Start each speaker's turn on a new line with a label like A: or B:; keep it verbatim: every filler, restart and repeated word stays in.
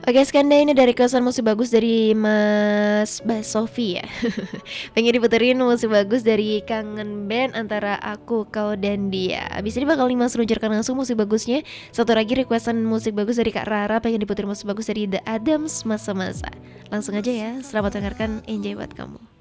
A: Oke Skanda, ini dari requestan musik bagus dari Mas Mbak Sofi ya. Pengen diputerin musik bagus dari Kangen Band antara aku, kau, dan dia. Abis ini bakal Mas luncurkan langsung musik bagusnya. Satu lagi requestan musik bagus dari Kak Rara, pengen diputerin musik bagus dari The Adams, Masa-Masa. Langsung aja ya, selamat dengarkan, enjoy buat kamu.